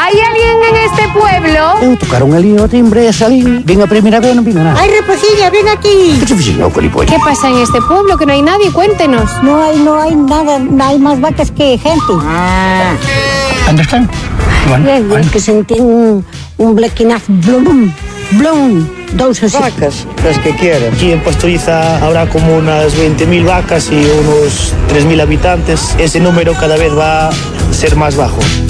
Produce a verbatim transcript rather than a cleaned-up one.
¿Hay alguien en este pueblo? Eu tocaron ali o timbre e salín. Vin a primeira vez, non vino nada. ¡Ay, Reposilla, ven aquí! Que se fixen, Felipe? ¿Qué pasa en este pueblo? Que no hay nadie, cuéntenos. No hay, no hay nada, no hay más vacas que gente. ¿Dónde están? Bueno, Es bueno. que sentí un, un blequinazo, blum, blum, dos así. Vacas, las que quieras. Aquí en Pastoriza habrá como unas veinte mil vacas y unos tres mil habitantes. Ese número cada vez va a ser más bajo.